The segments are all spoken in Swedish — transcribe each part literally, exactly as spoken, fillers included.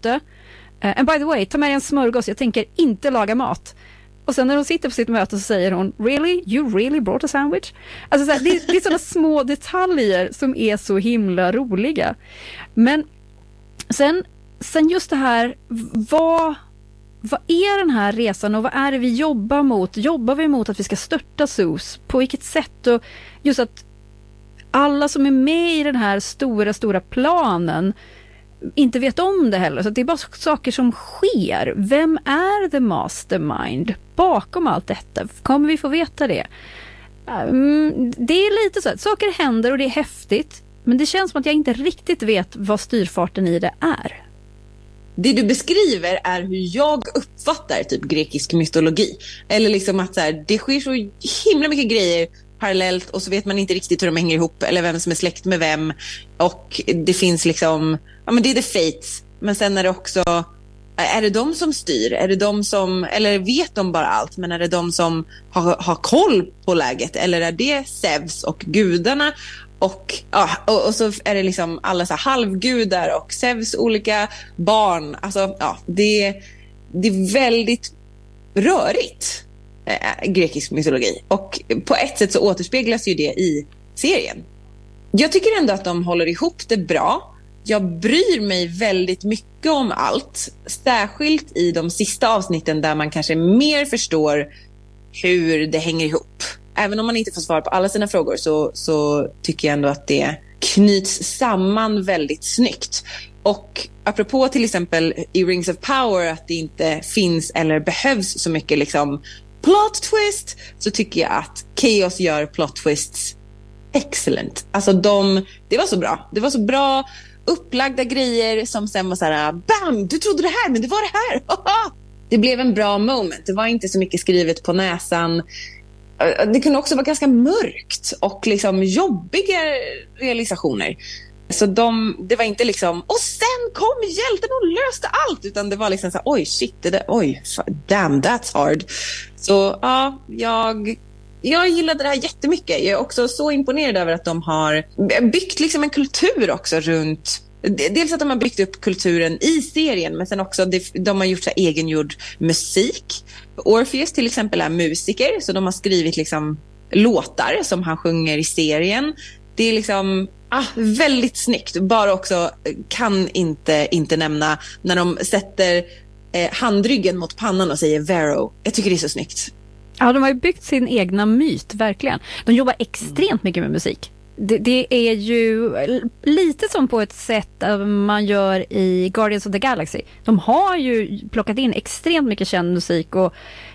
ute. Uh, and by the way, ta med en smörgås, jag tänker inte laga mat. Och sen när de sitter på sitt möte så säger hon, really? You really brought a sandwich? Alltså så här, det, det är sådana små detaljer som är så himla roliga. Men sen, sen just det här, vad, vad är den här resan och vad är det vi jobbar mot? Jobbar vi mot att vi ska störta Zeus? På vilket sätt? Och just att alla som är med i den här stora, stora planen inte vet om det heller. Så det är bara saker som sker. Vem är the mastermind bakom allt detta? Kommer vi få veta det? Um, det är lite så att saker händer och det är häftigt. Men det känns som att jag inte riktigt vet vad styrfarten i det är. Det du beskriver är hur jag uppfattar typ grekisk mytologi. Eller liksom att så här, det sker så himla mycket grejer parallellt och så vet man inte riktigt hur de hänger ihop eller vem som är släkt med vem. Och det finns liksom, ja men det är the fates. Men sen är det också, är det de som styr? Är det de som, eller vet de bara allt? Men är det de som har, har koll på läget? Eller är det Zeus och gudarna? Och, ja, och, och så är det liksom alla så här halvgudar och Zeus olika barn. Alltså ja, det, det är väldigt rörigt. Grekisk mytologi. Och på ett sätt så återspeglas ju det i serien. Jag tycker ändå att de håller ihop det bra. Jag bryr mig väldigt mycket om allt. Särskilt i de sista avsnitten där man kanske mer förstår hur det hänger ihop. Även om man inte får svar på alla sina frågor så, så tycker jag ändå att det knyts samman väldigt snyggt. Och apropå till exempel i Rings of Power att det inte finns eller behövs så mycket liksom plot twist, så tycker jag att Chaos gör plot twists excellent. Alltså de, det var så bra. Det var så bra upplagda grejer som sen var så här, bam, du trodde det här men det var det här. Det blev en bra moment. Det var inte så mycket skrivet på näsan. Det kunde också vara ganska mörkt och liksom jobbiga realisationer. Så de, det var inte liksom, och sen kom hjälten och löste allt, utan det var liksom så här, oj shit, det där, oj, damn, that's hard. Så ja, jag, jag gillade det här jättemycket. Jag är också så imponerad över att de har byggt liksom en kultur också runt, dels att de har byggt upp kulturen i serien, men sen också de har gjort så här egengjord musik. Orpheus till exempel är musiker, så de har skrivit liksom låtar som han sjunger i serien. Det är liksom ah, väldigt snyggt. Bara också kan inte, inte nämna när de sätter eh, handryggen mot pannan och säger Vero. Jag tycker det är så snyggt. Ja, de har ju byggt sin egna myt, verkligen. De jobbar extremt mycket med musik. Det, det är ju lite som på ett sätt man gör i Guardians of the Galaxy. De har ju plockat in extremt mycket känd musik och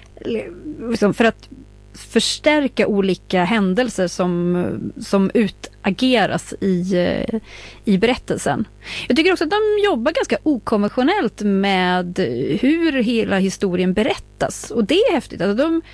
liksom för att förstärka olika händelser som, som utageras i, i berättelsen. Jag tycker också att de jobbar ganska okonventionellt med hur hela historien berättas. Och det är häftigt. Alltså de,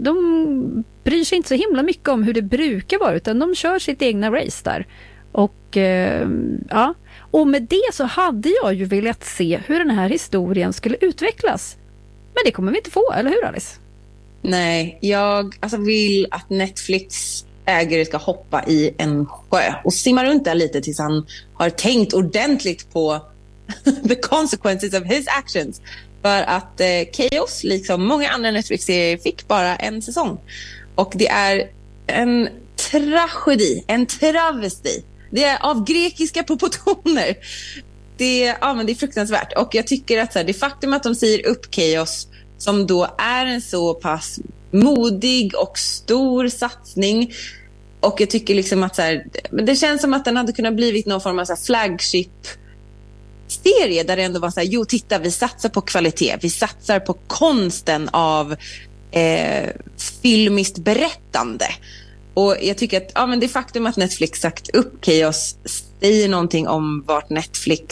de bryr sig inte så himla mycket om hur det brukar vara, utan de kör sitt egna race där. Och, ja. Och med det så hade jag ju velat se hur den här historien skulle utvecklas. Men det kommer vi inte få, eller hur Alice? Nej, jag alltså vill att Netflix ägare ska hoppa i en sjö och simma runt där lite tills han har tänkt ordentligt på the consequences of his actions. För att eh, Chaos, liksom många andra Netflix-serier, fick bara en säsong. Och det är en tragedi, en travesti. Det är av grekiska proportioner. Det, ja, men det är fruktansvärt. Och jag tycker att så här, det faktum att de säger upp Chaos, som då är en så pass modig och stor satsning. Och jag tycker liksom att så här, det känns som att den hade kunnat blivit någon form av så här flagship-serie där det ändå var så här, jo titta, vi satsar på kvalitet. Vi satsar på konsten av eh, filmiskt berättande. Och jag tycker att ja, men det faktum att Netflix sagt upp Chaos säger någonting om vart Netflix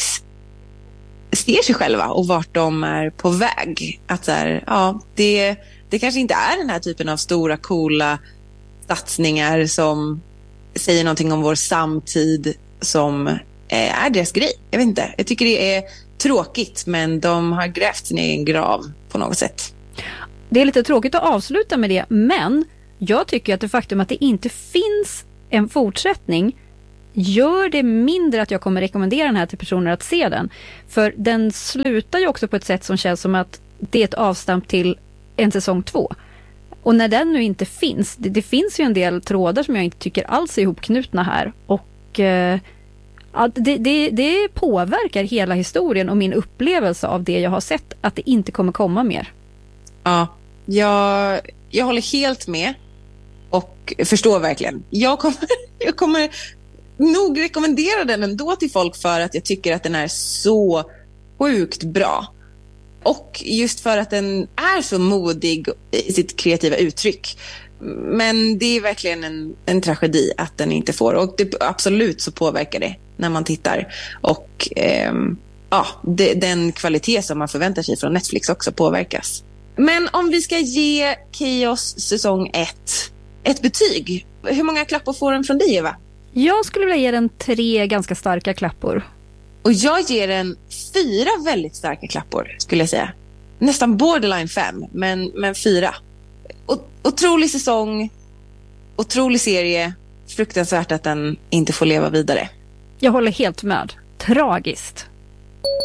ser sig själva och vart de är på väg. Att så här, ja, det, det kanske inte är den här typen av stora, coola satsningar som säger någonting om vår samtid som är deras grej. Jag vet inte. Jag tycker det är tråkigt, men de har grävt sin egen grav på något sätt. Det är lite tråkigt att avsluta med det, men jag tycker att det faktum att det inte finns en fortsättning gör det mindre att jag kommer rekommendera den här till personer att se den. För den slutar ju också på ett sätt som känns som att det är ett avstamp till en säsong två. Och när den nu inte finns, det, det finns ju en del trådar som jag inte tycker alls är ihopknutna här. Och eh, det, det, det påverkar hela historien och min upplevelse av det jag har sett, att det inte kommer komma mer. Ja, jag, jag håller helt med och förstår verkligen. Jag kommer, jag kommer nog rekommendera den ändå till folk för att jag tycker att den är så sjukt bra. Och just för att den är så modig i sitt kreativa uttryck. Men det är verkligen en, en tragedi att den inte får. Och det, absolut så påverkar det när man tittar. Och ehm, ja, det, den kvalitet som man förväntar sig från Netflix också påverkas. Men om vi ska ge Chaos säsong ett ett betyg. Hur många klappor får den från dig, Eva? Jag skulle vilja ge den tre ganska starka klappor. Och jag ger den fyra väldigt starka klappor, skulle jag säga. Nästan borderline fem, men, men fyra. O- otrolig säsong, otrolig serie. Fruktansvärt att den inte får leva vidare. Jag håller helt med. Tragiskt.